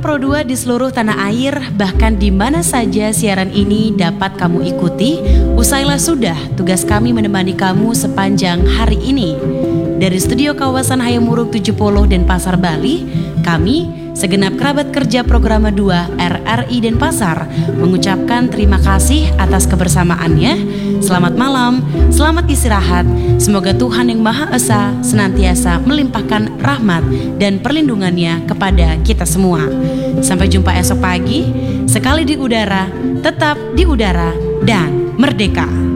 Pro 2 di seluruh tanah air, bahkan di mana saja siaran ini dapat kamu ikuti. Usailah sudah tugas kami menemani kamu sepanjang hari ini. Dari studio kawasan Hayamuruk 70 Denpasar, Bali, kami segenap kerabat kerja Programa 2 RRI Denpasar mengucapkan terima kasih atas kebersamaannya. Selamat malam, selamat istirahat. Semoga Tuhan yang Maha Esa senantiasa melimpahkan rahmat dan perlindungannya kepada kita semua. Sampai jumpa esok pagi, sekali di udara, tetap di udara, dan merdeka.